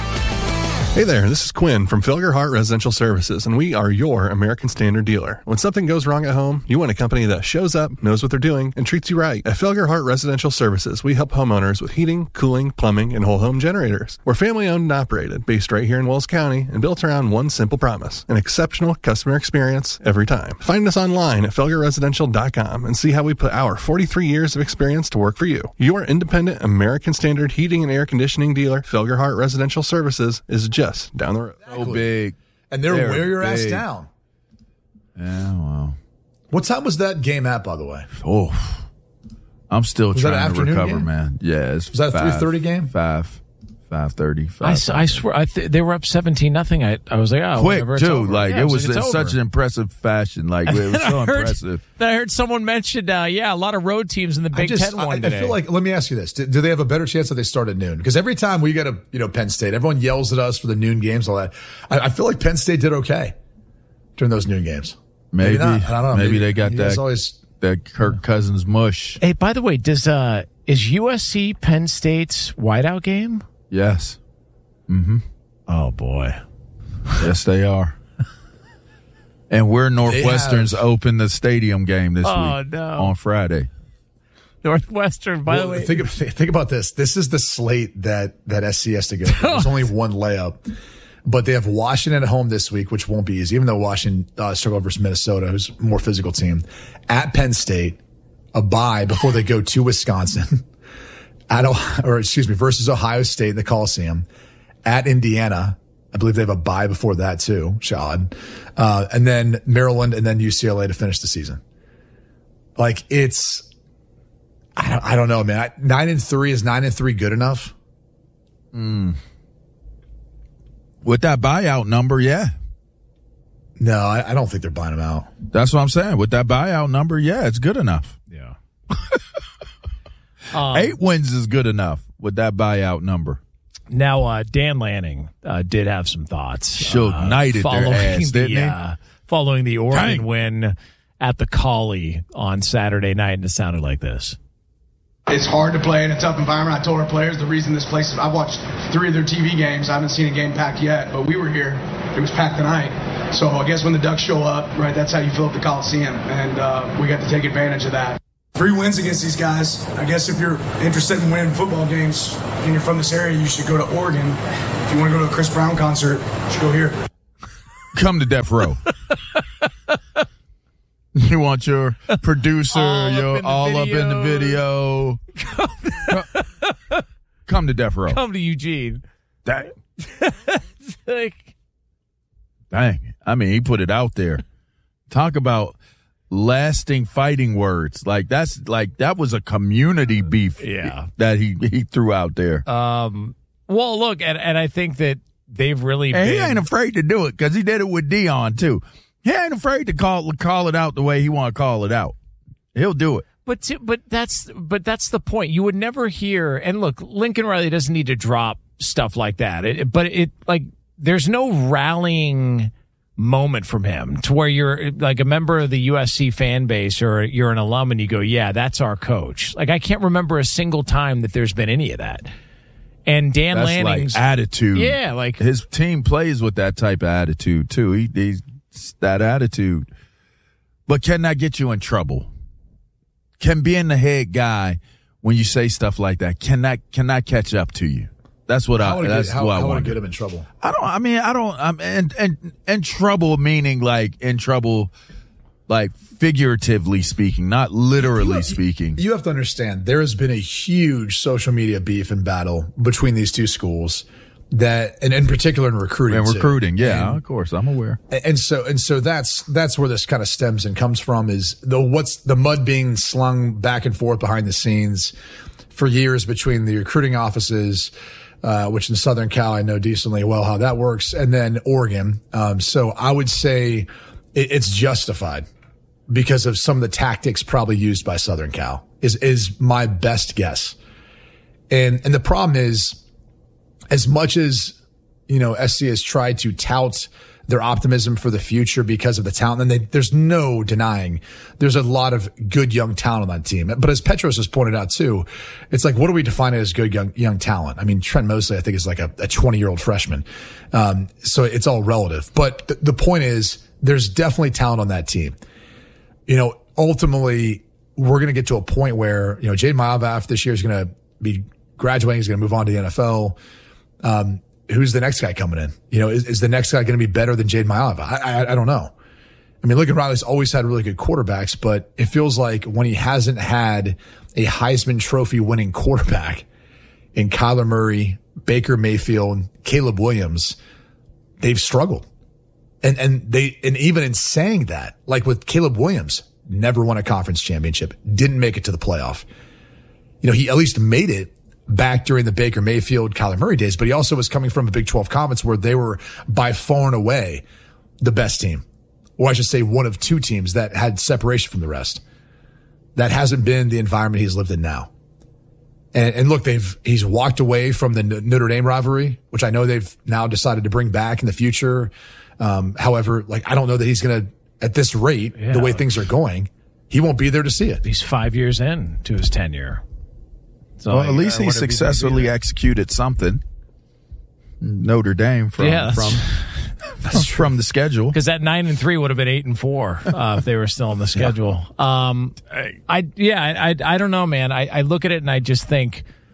Hey there, this is Quinn from Felger Hart Residential Services, and we are your American Standard dealer. When something goes wrong at home, you want a company that shows up, knows what they're doing, and treats you right. At Felger Hart Residential Services, we help homeowners with heating, cooling, plumbing, and whole home generators. We're family owned and operated, based right here in Wells County, and built around one simple promise: an exceptional customer experience every time. Find us online at felger residential dot com and see how we put our forty-three years of experience to work for you. Your independent American Standard heating and air conditioning dealer, Felger Hart Residential Services, is just Just down the road. Exactly. So big. And they're, they're wear your big. ass down. Yeah, well. What time was that game at, by the way? Oh, I'm still was that trying an to afternoon recover, game? man. Yeah, it's was that a three thirty game? Five, five thirty. I, I swear, I th- they were up seventeen nothing. I, I was like, oh, quick whatever, too. over. Like yeah, it was, was like, in such over. an impressive fashion. Like it was so I heard, impressive. Then I heard someone mention, uh, yeah, a lot of road teams in the Big I just, Ten won I, today. I feel like, let me ask you this: do, do they have a better chance that they start at noon? Because every time we get a, you know, Penn State, everyone yells at us for the noon games, all that. I, I feel like Penn State did okay during those noon games. Maybe, maybe not. I don't know. Maybe, maybe they got that. Always, that Kirk Cousins mush. Hey, by the way, does uh is U S C Penn State's whiteout game? Yes. Mm-hmm. Oh boy. Yes, they are. And we're Northwestern's have... open the stadium game this oh, week no. on Friday. Northwestern, by well, the way. Think, think about this. This is the slate that, that S C has to go through. There's only one layup. But they have Washington at home this week, which won't be easy, even though Washington uh, struggled versus Minnesota, who's a more physical team. At Penn State, a bye before they go to Wisconsin, at or excuse me, versus Ohio State in the Coliseum, at Indiana. I believe they have a bye before that too, Shad. Uh, and then Maryland and then U C L A to finish the season. Like it's, I don't, I don't know, man. I, nine and three is nine and three good enough? Mm. With that buyout number, yeah. No, I, I don't think they're buying them out. That's what I'm saying. With that buyout number, yeah, it's good enough. Yeah. um, Eight wins is good enough with that buyout number. Now, uh, Dan Lanning uh, did have some thoughts. Shook uh, knighted their ass, the, didn't he? Uh, following the Oregon Dang. win at the Collie on Saturday night, and it sounded like this. It's hard to play in a tough environment. I told our players the reason this place, I've watched three of their T V games. I haven't seen a game packed yet, but we were here. It was packed tonight. So I guess when the Ducks show up, right, that's how you fill up the Coliseum. And uh, we got to take advantage of that. Three wins against these guys. I guess if you're interested in winning football games and you're from this area, you should go to Oregon. If you want to go to a Chris Brown concert, you should go here. Come to Death Row. You want your producer, all your up all up in the video. Come to Death Row. Come to Eugene. Dang. like, Dang. I mean, he put it out there. Talk about lasting fighting words. Like that's like that was a community beef yeah. that he, he threw out there. Um, well, look, and, and I think that they've really and been. he ain't afraid to do it because he did it with Dion too. He ain't afraid to call call it out the way he want to call it out. He'll do it. But to, but that's but that's the point. You would never hear. And look, Lincoln Riley doesn't need to drop stuff like that. It, but it like there's no rallying moment from him to where you're like a member of the U S C fan base or you're an alum and you go, yeah, that's our coach. Like I can't remember a single time that there's been any of that. And Dan that's Lanning's like attitude. Yeah, like his team plays with that type of attitude too. He, he's that attitude. But can that get you in trouble? Can being the head guy when you say stuff like that, can that can that catch up to you? That's what I. That's get, how, what I how want to get him in trouble. I don't. I mean, I don't. I'm and and in trouble meaning like in trouble, like figuratively speaking, not literally you have, speaking. You have to understand there has been a huge social media beef and battle between these two schools. That and in particular in recruiting, and recruiting, too. yeah, and, of course, I'm aware. And so and so that's that's where this kind of stems and comes from is the what's the mud being slung back and forth behind the scenes for years between the recruiting offices, uh, which in Southern Cal I know decently well how that works, and then Oregon. Um, so I would say it, it's justified because of some of the tactics probably used by Southern Cal is is my best guess. And and the problem is, as much as, you know, S C has tried to tout their optimism for the future because of the talent, and they, there's no denying there's a lot of good young talent on that team. But as Petros has pointed out too, it's like, what do we define as good young young talent? I mean, Trent Mosley, I think, is like a twenty-year-old freshman. Um, so it's all relative. But th- the point is, there's definitely talent on that team. You know, ultimately, we're going to get to a point where, you know, Jade Mailava this year is going to be graduating, he's going to move on to the N F L. Um, who's the next guy coming in? You know, is, is the next guy going to be better than Jade Mailava? I, I, I don't know. I mean, Lincoln Riley's always had really good quarterbacks, but it feels like when he hasn't had a Heisman Trophy winning quarterback in Kyler Murray, Baker Mayfield, Caleb Williams, they've struggled. And, and they, and even in saying that, like with Caleb Williams, never won a conference championship, didn't make it to the playoff. You know, he at least made it back during the Baker Mayfield, Kyler Murray days, but he also was coming from a Big twelve conference where they were by far and away the best team. Or I should say one of two teams that had separation from the rest. That hasn't been the environment he's lived in now. And, and look, they've, he's walked away from the Notre Dame rivalry, which I know they've now decided to bring back in the future. Um, however, like, I don't know that he's going to, at this rate, yeah. the way things are going, he won't be there to see it. He's five years in to his tenure. So well, at least he successfully executed something. Notre Dame from yeah, that's, from that's from the schedule, because that nine and three would have been eight and four uh, if they were still on the schedule. Yeah. Um, I yeah, I, I I don't know, man. I, I look at it and I just think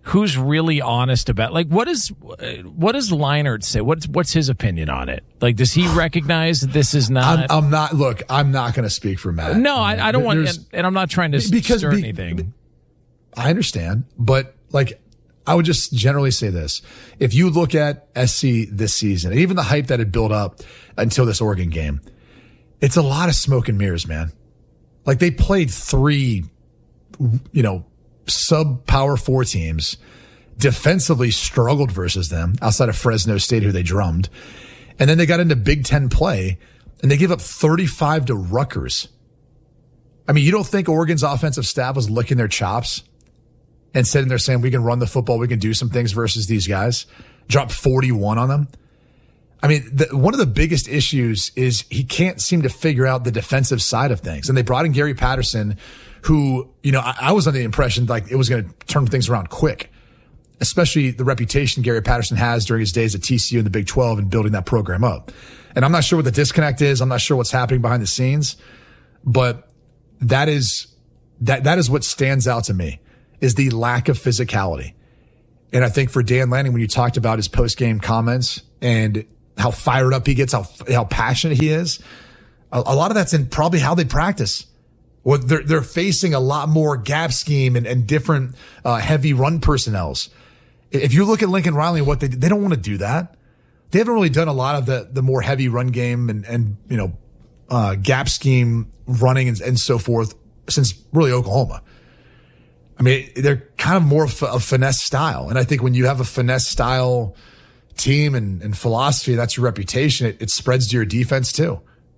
who's really honest about, like, what is what does Leinart say? What's what's his opinion on it? Like, does he recognize that this is not? I'm, I'm not. Look, I'm not going to speak for Matt. No, I, I don't want, and, and I'm not trying to because stir be, anything. I understand, but like, I would just generally say this: if you look at S C this season, and even the hype that had built up until this Oregon game, it's a lot of smoke and mirrors, man. Like, they played three, you know, sub power four teams, defensively struggled versus them outside of Fresno State, who they drummed. And then they got into Big Ten play and they gave up thirty-five to Rutgers. I mean, you don't think Oregon's offensive staff was licking their chops and sitting there saying, we can run the football, we can do some things versus these guys? Drop forty-one on them. I mean, the, one of the biggest issues is he can't seem to figure out the defensive side of things. And they brought in Gary Patterson, who, you know, I, I was under the impression like it was going to turn things around quick, especially the reputation Gary Patterson has during his days at T C U in the Big twelve and building that program up. And I'm not sure what the disconnect is. I'm not sure what's happening behind the scenes, but that is, that, that is what stands out to me, is the lack of physicality. And I think for Dan Lanning, when you talked about his post-game comments and how fired up he gets, how how passionate he is, a, a lot of that's in probably how they practice. Well, they're they're facing a lot more gap scheme and, and different uh, heavy run personnels. If you look at Lincoln Riley and what they they don't want to do that. They haven't really done a lot of the the more heavy run game and and you know uh, gap scheme running and, and so forth since really Oklahoma. I mean, they're kind of more of a finesse style, and I think when you have a finesse style team and, and philosophy, that's your reputation. It, it spreads to your defense too.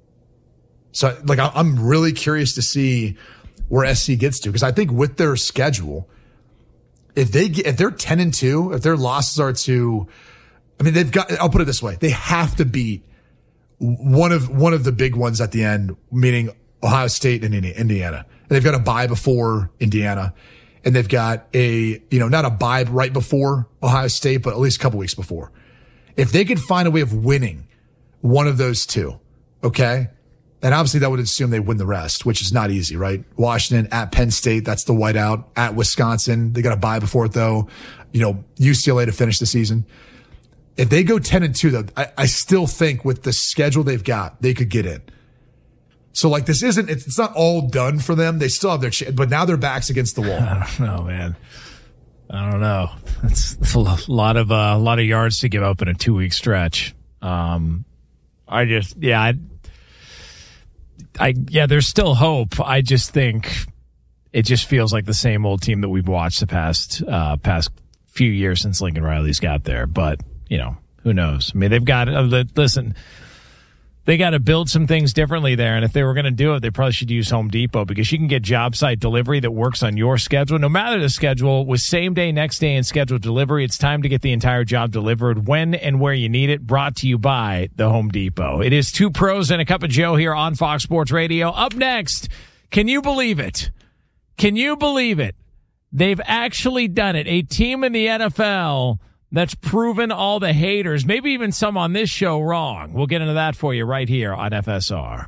So, like, I'm really curious to see where S C gets to, because I think with their schedule, if they get, if they're ten and two, if their losses are to, I mean, they've got. I'll put it this way: they have to beat one of one of the big ones at the end, meaning Ohio State and Indiana. And they've got a bye before Indiana, and they've got a you know not a bye right before Ohio State, but at least a couple weeks before. If they could find a way of winning one of those two, okay? And obviously that would assume they win the rest, which is not easy, right? Washington at Penn State, that's the whiteout. At Wisconsin, they got a bye before it though. You know, U C L A to finish the season. If they go ten and two though, I, I still think with the schedule they've got, they could get in. So like this isn't, it's, it's not all done for them. They still have their shit, but now their back's against the wall. I don't know, man. I don't know. It's, it's a lot of, uh, a lot of yards to give up in a two week stretch. Um, I just, yeah, I, I, yeah, there's still hope. I just think it just feels like the same old team that we've watched the past, uh, past few years since Lincoln Riley's got there. But, you know, who knows? I mean, they've got, uh, listen, they got to build some things differently there. And if they were going to do it, they probably should use Home Depot, because you can get job site delivery that works on your schedule. No matter the schedule, with same day, next day, and scheduled delivery, it's time to get the entire job delivered when and where you need it. Brought to you by the Home Depot. It is Two Pros and a Cup of Joe here on Fox Sports Radio. Up next, can you believe it? Can you believe it? They've actually done it. A team in the N F L that's proven all the haters, maybe even some on this show, wrong. We'll get into that for you right here on F S R.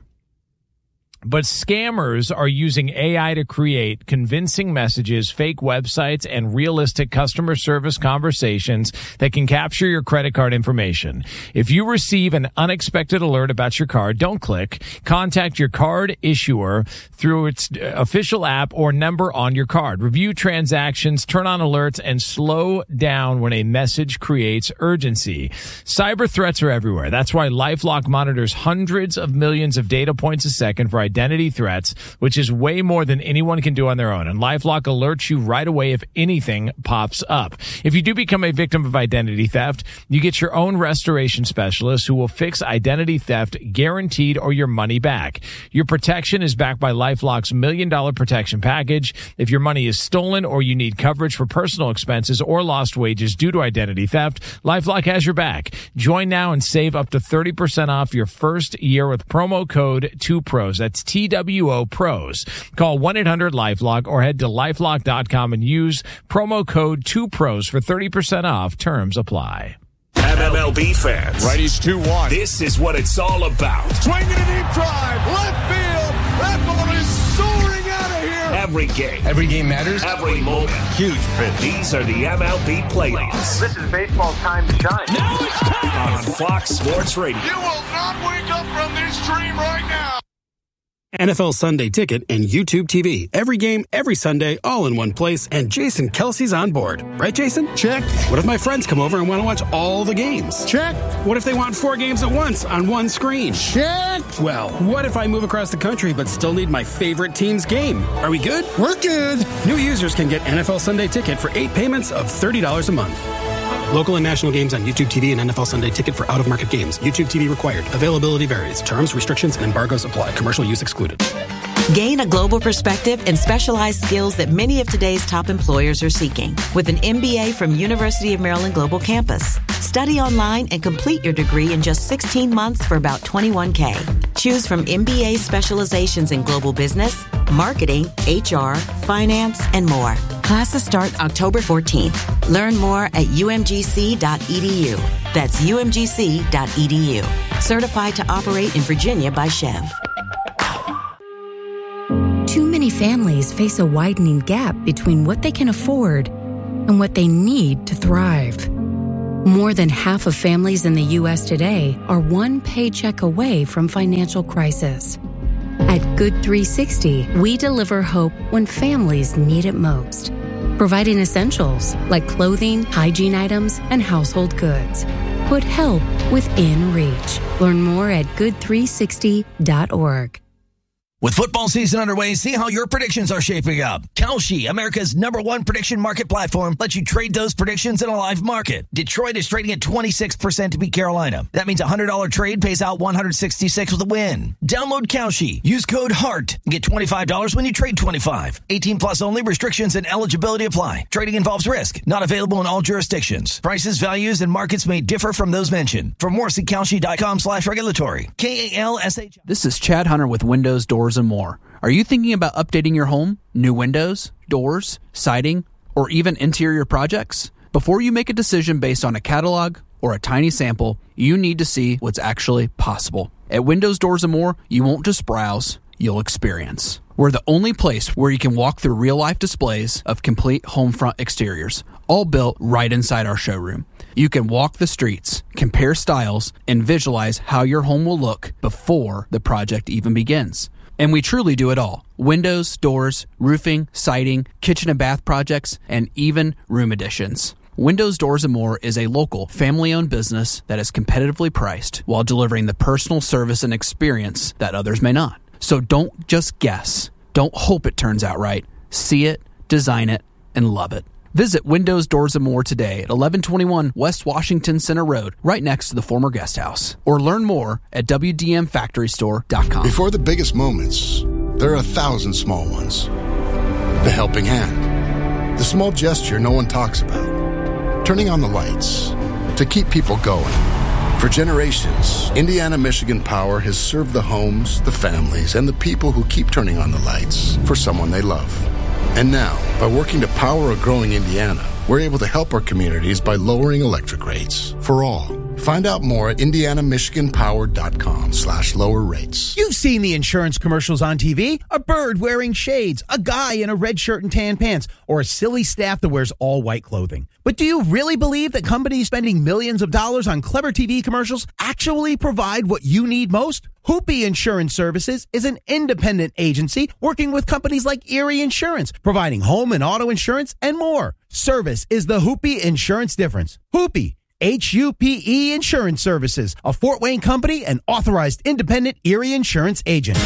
But scammers are using A I to create convincing messages, fake websites, and realistic customer service conversations that can capture your credit card information. If you receive an unexpected alert about your card, don't click. Contact your card issuer through its official app or number on your card. Review transactions, turn on alerts, and slow down when a message creates urgency. Cyber threats are everywhere. That's why LifeLock monitors hundreds of millions of data points a second for identity threats, which is way more than anyone can do on their own. And LifeLock alerts you right away if anything pops up. If you do become a victim of identity theft, you get your own restoration specialist who will fix identity theft guaranteed, or your money back. Your protection is backed by LifeLock's million dollar protection package. If your money is stolen or you need coverage for personal expenses or lost wages due to identity theft, LifeLock has your back. Join now and save up to thirty percent off your first year with promo code two pros. That's T W O Pros. Call one eight hundred LifeLock or head to lifelock dot com and use promo code two pros for thirty percent off. Terms apply. M M L B fans. Righties two one. This is what it's all about. Swinging a deep drive. Left field. That ball is soaring out of here? Every game. Every game matters. Every moment. Huge pitch. These are the M L B playoffs. This is baseball's time to shine. Now it's time on Fox Sports Radio. You will not wake up from this dream right now. N F L Sunday Ticket and YouTube T V. Every game, every Sunday, all in one place, and Jason Kelsey's on board. Right, Jason? Check. What if my friends come over and want to watch all the games? Check. What if they want four games at once on one screen? Check. Well, what if I move across the country but still need my favorite team's game? Are we good? We're good. New users can get N F L Sunday Ticket for eight payments of thirty dollars a month. Local and national games on YouTube T V and N F L Sunday Ticket for out-of-market games. YouTube T V required. Availability varies. Terms, restrictions, and embargoes apply. Commercial use excluded. Gain a global perspective and specialized skills that many of today's top employers are seeking with an M B A from University of Maryland Global Campus. Study online and complete your degree in just sixteen months for about twenty-one K. Choose from M B A specializations in global business, marketing, H R, finance, and more. Classes start October fourteenth. Learn more at U M G C dot E D U. That's U M G C dot E D U. Certified to operate in Virginia by Chev. Too many families face a widening gap between what they can afford and what they need to thrive. More than half of families in the U S today are one paycheck away from financial crisis. At Good three sixty, we deliver hope when families need it most, providing essentials like clothing, hygiene items, and household goods. Put help within reach. Learn more at good three sixty dot org. With football season underway, see how your predictions are shaping up. Kalshi, America's number one prediction market platform, lets you trade those predictions in a live market. Detroit is trading at twenty-six percent to beat Carolina. That means a one hundred dollars trade pays out one hundred sixty-six with a win. Download Kalshi. Use code HEART and get twenty-five dollars when you trade twenty-five. eighteen plus only. Restrictions and eligibility apply. Trading involves risk. Not available in all jurisdictions. Prices, values, and markets may differ from those mentioned. For more, see Kalshi.com slash regulatory. K A L S H. This is Chad Hunter with Windows, Doors, and More. Are you thinking about updating your home? New windows, doors, siding, or even interior projects? Before you make a decision based on a catalog or a tiny sample, you need to see what's actually possible. At Windows, Doors, and More, you won't just browse, you'll experience. We're the only place where you can walk through real-life displays of complete home front exteriors, all built right inside our showroom. You can walk the streets, compare styles, and visualize how your home will look before the project even begins. And we truly do it all. Windows, doors, roofing, siding, kitchen and bath projects, and even room additions. Windows, Doors, and More is a local, family-owned business that is competitively priced while delivering the personal service and experience that others may not. So don't just guess. Don't hope it turns out right. See it, design it, and love it. Visit Windows, Doors, and More today at eleven twenty-one West Washington Center Road, right next to the former guest house. Or learn more at W D M factory store dot com. Before the biggest moments, there are a thousand small ones. The helping hand. The small gesture no one talks about. Turning on the lights to keep people going. For generations, Indiana Michigan Power has served the homes, the families, and the people who keep turning on the lights for someone they love. And now, by working to power a growing Indiana, we're able to help our communities by lowering electric rates for all. Find out more at indiana michigan power dot com slash lower rates. You've seen the insurance commercials on T V. A bird wearing shades, a guy in a red shirt and tan pants, or a silly staff that wears all white clothing. But do you really believe that companies spending millions of dollars on clever T V commercials actually provide what you need most? Hoopy Insurance Services is an independent agency working with companies like Erie Insurance, providing home and auto insurance and more. Service is the Hoopy Insurance difference. Hoopy, H U P E Insurance Services, a Fort Wayne company and authorized independent Erie Insurance agent.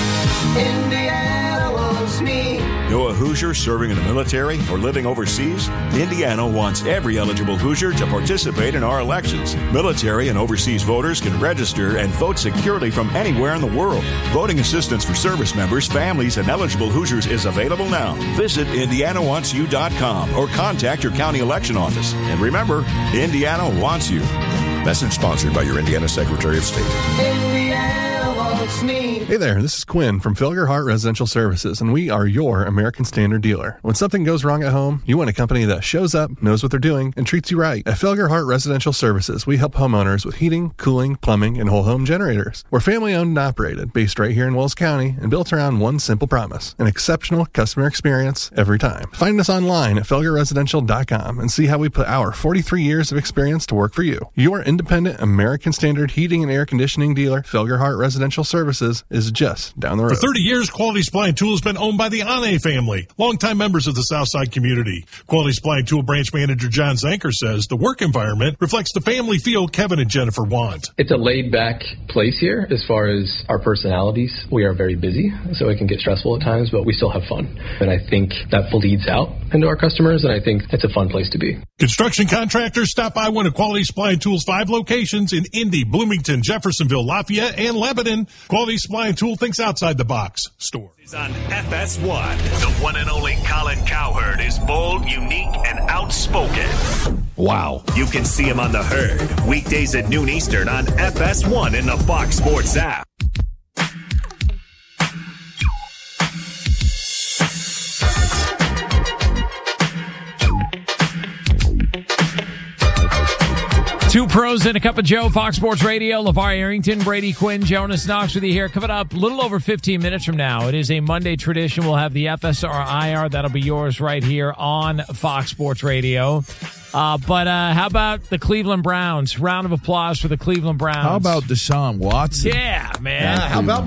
Indiana wants me. Know a Hoosier serving in the military or living overseas? Indiana wants every eligible Hoosier to participate in our elections. Military and overseas voters can register and vote securely from anywhere in the world. Voting assistance for service members, families, and eligible Hoosiers is available now. Visit indiana wants you dot com or contact your county election office. And remember, Indiana wants you. Message sponsored by your Indiana Secretary of State. Indiana wants me. Hey there, this is Quinn from Felger Hart Residential Services, and we are your American Standard dealer. When something goes wrong at home, you want a company that shows up, knows what they're doing, and treats you right. At Felger Hart Residential Services, we help homeowners with heating, cooling, plumbing, and whole home generators. We're family owned and operated, based right here in Wells County, and built around one simple promise: an exceptional customer experience every time. Find us online at felger residential dot com and see how we put our forty-three years of experience to work for you. Your independent American Standard heating and air conditioning dealer, Felger Hart Residential Services, is just down the road. For thirty years, Quality Supply and Tool has been owned by the Ane family, longtime members of the Southside community. Quality Supply and Tool branch manager John Zanker says the work environment reflects the family feel Kevin and Jennifer want. It's a laid-back place here as far as our personalities. We are very busy, so it can get stressful at times, but we still have fun. And I think that bleeds out into our customers, and I think it's a fun place to be. Construction contractors, stop by one of Quality Supply and Tool's five locations in Indy, Bloomington, Jeffersonville, Lafayette, and Lebanon. Quality Supply and Tool thinks outside the box. Store. Is on F S one. The one and only Colin Cowherd is bold, unique, and outspoken. Wow. You can see him on The Herd, weekdays at noon Eastern on F S one in the Fox Sports app. Two pros and a cup of Joe, Fox Sports Radio. LeVar Arrington, Brady Quinn, Jonas Knox with you here. Coming up a little over fifteen minutes from now. It is a Monday tradition. We'll have the F S R I R. That'll be yours right here on Fox Sports Radio. Uh, but uh, how about the Cleveland Browns? Round of applause for the Cleveland Browns. How about Deshaun Watson? Yeah, man. Yeah, how about